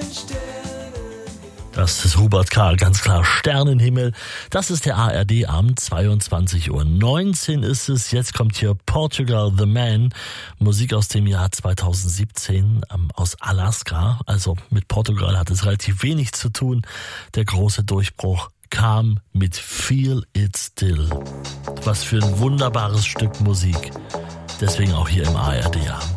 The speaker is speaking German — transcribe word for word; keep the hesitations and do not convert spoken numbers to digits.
Das ist Hubert K., ganz klar Sternenhimmel. Das ist der A R D-Abend, zweiundzwanzig Uhr neunzehn ist es. Jetzt kommt hier Portugal the Man, Musik aus dem Jahr zweitausendsiebzehn ähm, aus Alaska. Also mit Portugal hat es relativ wenig zu tun. Der große Durchbruch kam mit Feel It Still. Was für ein wunderbares Stück Musik. Deswegen auch hier im A R D-Abend.